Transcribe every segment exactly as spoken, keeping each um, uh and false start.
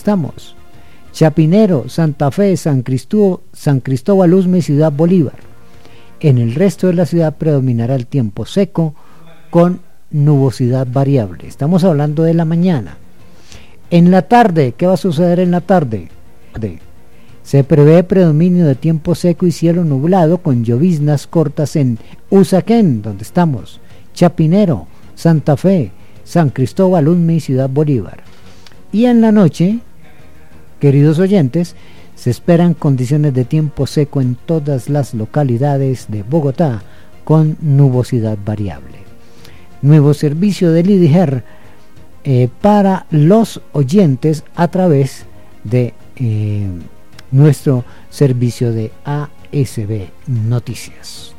estamos. Chapinero, Santa Fe, San Cristóbal, San Cristóbal Usme y Ciudad Bolívar. En el resto de la ciudad predominará el tiempo seco con nubosidad variable. Estamos hablando de la mañana. En la tarde, ¿qué va a suceder en la tarde? Se prevé predominio de tiempo seco y cielo nublado con lloviznas cortas en Usaquén, donde estamos, Chapinero, Santa Fe, San Cristóbal Usme y Ciudad Bolívar. Y en la noche, queridos oyentes, se esperan condiciones de tiempo seco en todas las localidades de Bogotá con nubosidad variable. Nuevo servicio del I D I G E R eh, para los oyentes a través de eh, nuestro servicio de A S B Noticias.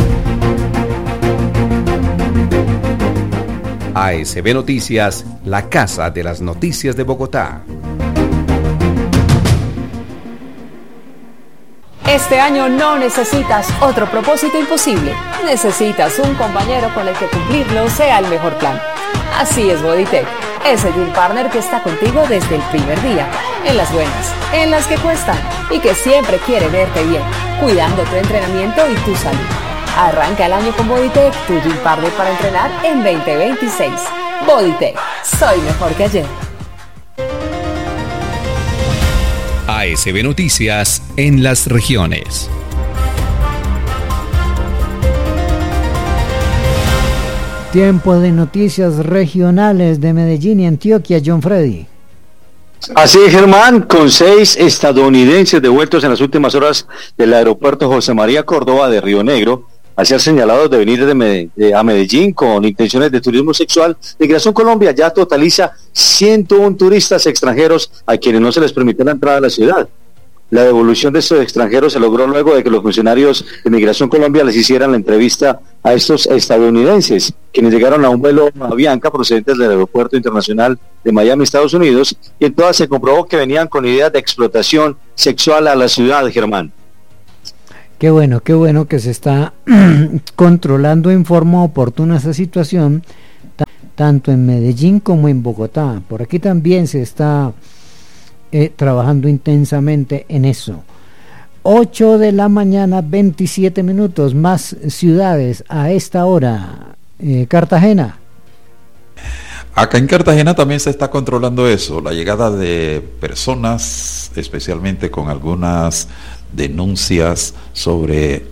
A S B Noticias, la casa de las noticias de Bogotá. Este año no necesitas otro propósito imposible. Necesitas un compañero con el que cumplirlo sea el mejor plan. Así es Bodytech, ese Gym Partner que está contigo desde el primer día, en las buenas, en las que cuestan y que siempre quiere verte bien, cuidando tu entrenamiento y tu salud. Arranca el año con Bodytech, tu Gym Partner para entrenar en veinte veintiséis. Bodytech, soy mejor que ayer. A S B Noticias en las regiones. Tiempo de noticias regionales de Medellín y Antioquia, John Freddy. Así es, Germán, con seis estadounidenses devueltos en las últimas horas del aeropuerto José María Córdoba de Río Negro, al ser señalados de venir de Med- de, a Medellín con intenciones de turismo sexual, Migración Colombia ya totaliza ciento uno turistas extranjeros a quienes no se les permitió la entrada a la ciudad. La devolución de estos extranjeros se logró luego de que los funcionarios de Migración Colombia les hicieran la entrevista a estos estadounidenses, quienes llegaron a un vuelo Avianca procedentes del Aeropuerto Internacional de Miami, Estados Unidos, y en todas se comprobó que venían con ideas de explotación sexual a la ciudad, Germán. Qué bueno, qué bueno que se está controlando en forma oportuna esa situación, t- tanto en Medellín como en Bogotá. Por aquí también se está eh, trabajando intensamente en eso. ocho de la mañana, veintisiete minutos, más ciudades a esta hora. Eh, Cartagena. Acá en Cartagena también se está controlando eso, la llegada de personas, especialmente con algunas denuncias sobre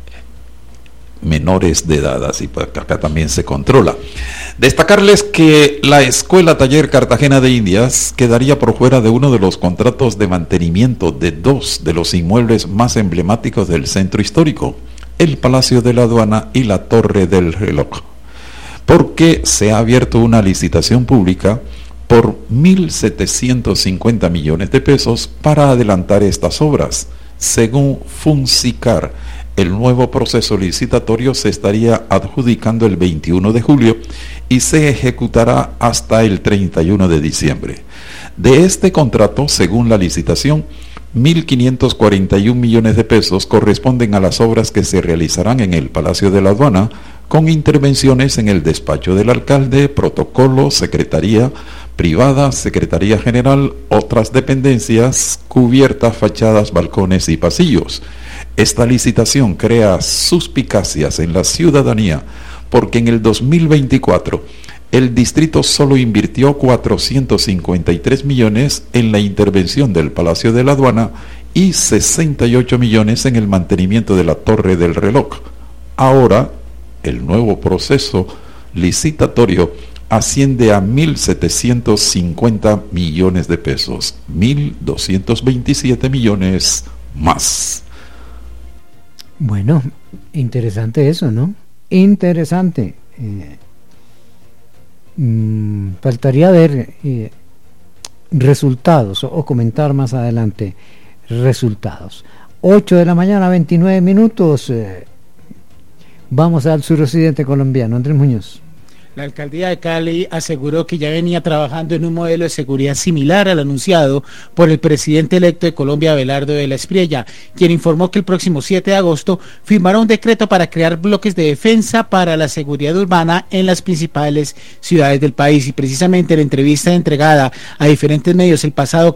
menores de edad, así pues acá también se controla. Destacarles que la Escuela Taller Cartagena de Indias quedaría por fuera de uno de los contratos de mantenimiento de dos de los inmuebles más emblemáticos del centro histórico, el Palacio de la Aduana y la Torre del Reloj, porque se ha abierto una licitación pública por mil setecientos cincuenta millones de pesos para adelantar estas obras. Según Funsicar, el nuevo proceso licitatorio se estaría adjudicando el veintiuno de julio y se ejecutará hasta el treinta y uno de diciembre. De este contrato, según la licitación, mil quinientos cuarenta y un millones de pesos corresponden a las obras que se realizarán en el Palacio de la Aduana, con intervenciones en el despacho del alcalde, protocolo, secretaría privada, secretaría general, otras dependencias, cubiertas, fachadas, balcones y pasillos. Esta licitación crea suspicacias en la ciudadanía porque en el dos mil veinticuatro el distrito solo invirtió cuatrocientos cincuenta y tres millones en la intervención del Palacio de la Aduana y sesenta y ocho millones en el mantenimiento de la Torre del Reloj. Ahora, el nuevo proceso licitatorio asciende a mil setecientos cincuenta millones de pesos, mil doscientos veintisiete millones más. Bueno, interesante eso, ¿no? Interesante. Eh, mm, faltaría ver eh, resultados o, o comentar más adelante resultados. ocho de la mañana, veintinueve minutos. Eh, vamos al suroccidente colombiano. Andrés Muñoz. La alcaldía de Cali aseguró que ya venía trabajando en un modelo de seguridad similar al anunciado por el presidente electo de Colombia, Abelardo de la Espriella, quien informó que el próximo siete de agosto firmará un decreto para crear bloques de defensa para la seguridad urbana en las principales ciudades del país. Y precisamente en la entrevista entregada a diferentes medios el pasado